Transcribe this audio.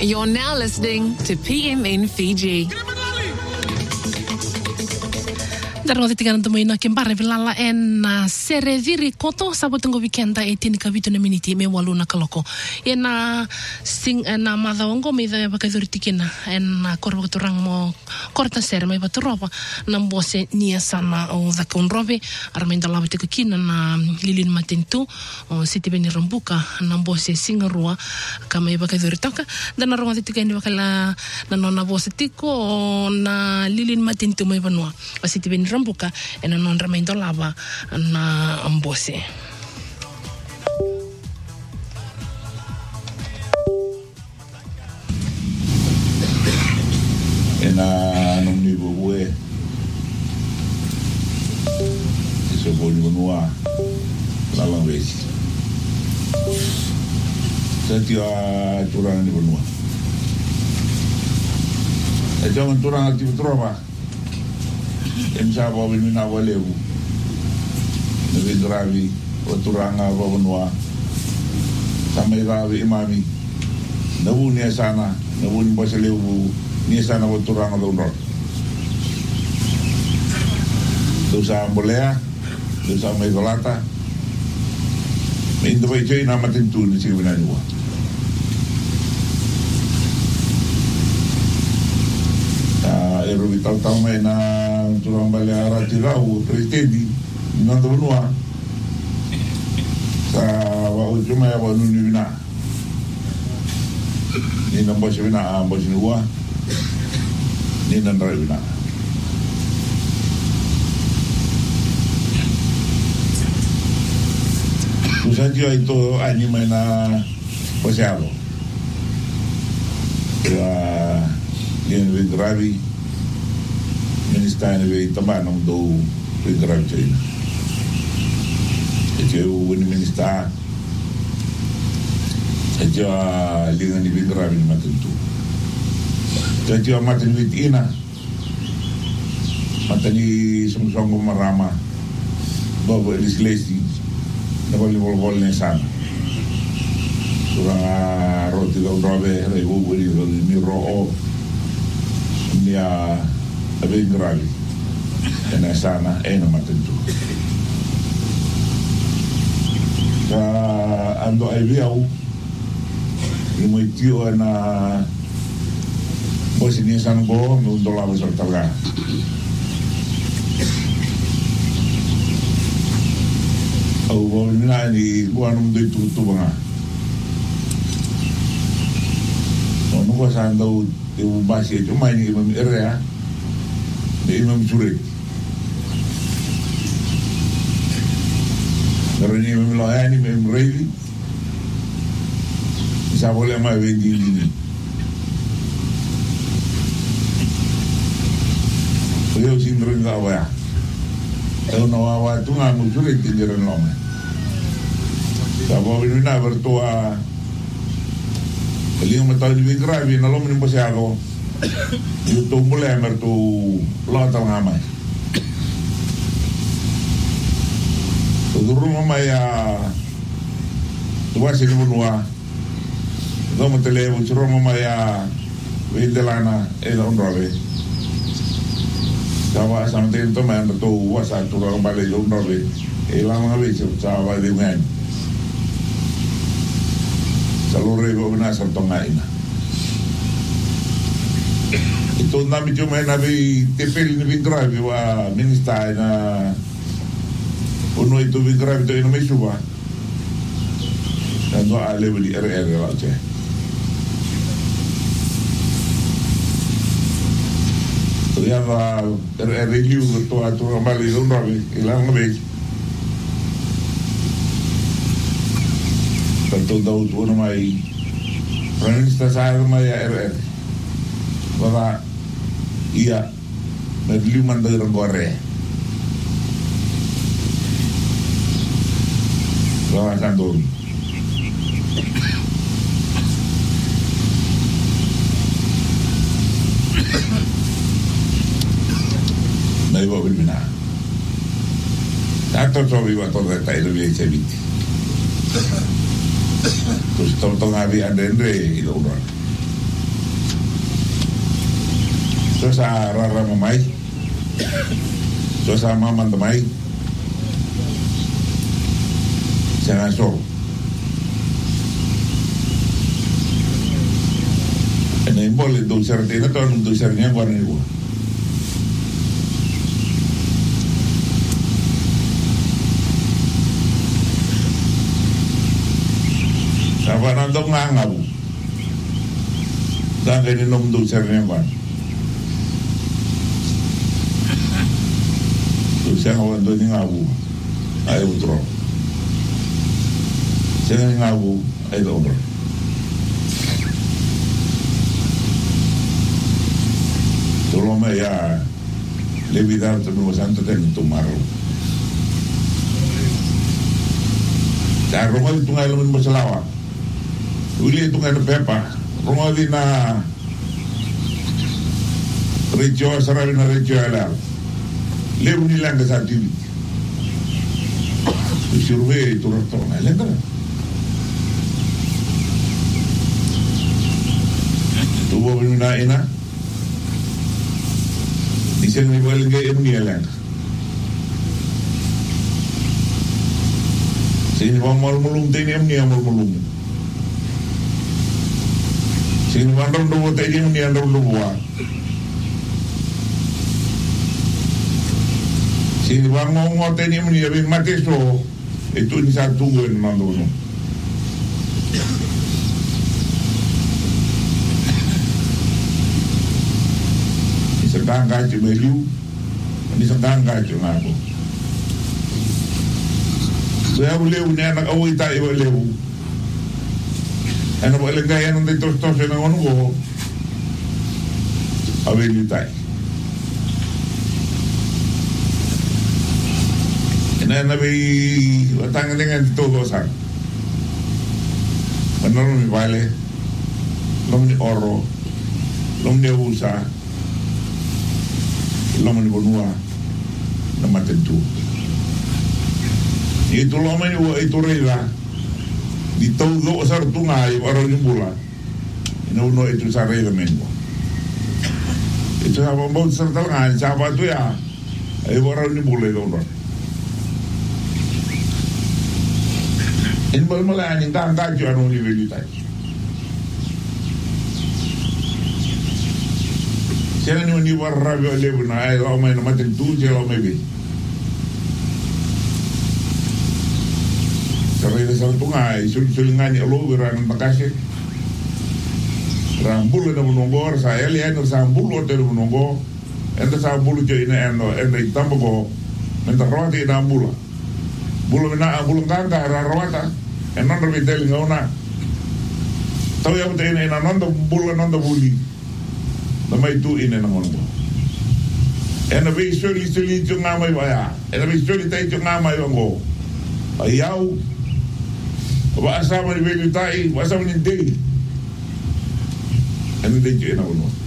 You're now listening to PMN Fiji. Darong titikana tamo ina kembare vilala na sere viri koto sabotungo weekenda 18 ka 20 miniti me walu na kaloko ena sing na madhaongo me da bakadori tikina na korba turang mo korta sere me baturoba na mbose nia sana o da konrobe armenda lava tikina na Lilin Matentu o Siti Beni Rambuka na mbose singarua kama bakadori toka dana ronga titikani bakala na nona bose tiko na Lilin Matentu me banua Siti Beni Rambuka ena non remendo lava na ambose ena non ni bue se boli bonua la language senti a turang ni bonua e jangan turang ati trova Emsaba wina walewu Nabi Dravi Oturanga Wawanwa Samiravi Imami Nabu Nia Sana Nabu Mbasalewu Nia Sana Oturanga Lundor Dosa Ambolea Dosa Megolata Indo Vai Chai Nama Tentu Ni Siwinanyua Ero vital tamai na turang bale arati rau pretedi na donua sa wa ujuma ya wanu ni bina ni nambo sibina ambo sinua ni nandra bina usadio ito anima na posialo ya ni gravi Minister ni tamanong do paggrav China. Ito yung minister. Ito lingan ni paggrav ni Matentu. Ito yung Matenwit ina. Matani sumsong marama. Bobo Elislesi. Nabalibol-bol na sana. Surang roti daw drobe. Rebubo ni Roo. Niya Abing gravi ena sana ena Matentu ka ando ai viau ni mo tio na bosini san bo no dola bo sortaga au bo ni buanum de tutu banga no ko sando de basi cuma ni imam area de imam Surek pero ni imam Loayani imam Revi isa boleh mai vendi ini eu sindrom da wa eu não há tu não me Surek tinha nome estava vindo na vertua ele me estava de grave na lomba não pode algo itu mulai mertu lata ngamai tu rumah ya tua sini bunua do matele bu rumah ya windelana ondrove kawa sampai itu main mertu wasa tu orang balik ondrove lama habis sawa di main salure bu benar sertonga ina itu nami cuma nabi tepel ni gravi wa minister na uno itu gravi to ino mesuba dan doa level RR la che to ya va RR review to aturo mali don ravi ilang ngabe tanto daud uno mai minister sa mai RR bahwa ia berliuman dari gore bahwa sandung na iba bilbina tato sobi wa torre tayo biya cebiti terus tong-tong abi andendre ilo udah so sa rara mamai so sa maman tamai sa so ene mole do certina to do cernya guarni gua Apa nandong ngangabu? Dan ini nom do cernya guarni. Do cernya guarni do ni ngabu. Ayo utro. Cernya ngabu ayo utro. Tolong ya lebih dari tu santo ten tumaru. Dah rumah itu ngai lemun berselawat. Uli itu ngai pepa. Rumah di na rejo sarai na rejo alar. Lemun ni lang kesat ini. Survei itu rotor ngai lengkap. Tu bawa bina ina. Dicen ni balik ke ini lang. Sini bamal mulung tini ini amal mulung. Sini bandar dua tini ini andar dua. Sini bangun tini ini abi mati so itu ni satu gue mandor. Sedang kaji beliau, ini sedang kaji ngaku. Saya boleh punya anak awal tak boleh. Anak boleh gaya nanti terus yang orang go, awal tak. Ini nabi datang dengan itu dosa. Benar ni balik, lom ni oro, lom ni usa. Lama ni bonua nama tentu itu lama ni itu rela di tahu lo asar tungai orang ni bola ini itu sarai lemen itu apa bau serta ngai siapa tu ya orang ni bola itu orang ini malah ni tak jual orang ni beli tak. Saya ni warra boleh benar, kalau main macam tu, kalau main be. Kalau ini salah tungai, sulingan ni Allah beran makasih. Rambul ada menunggu, saya lihat rambul ada menunggu. Ente rambul je ini ente tambah go, ente rawat ini rambul. Bulu mana bulu kangka rawat, ente lebih tel ngauna. Tahu yang betul ini nanda bulu nanda buli. Namai tu ini nama orang. Ena be soli cunga mai baya. Ena be soli tai cunga mai bango. Ayau. Bahasa mari be tai, bahasa mari dei. Ena dei je nama orang.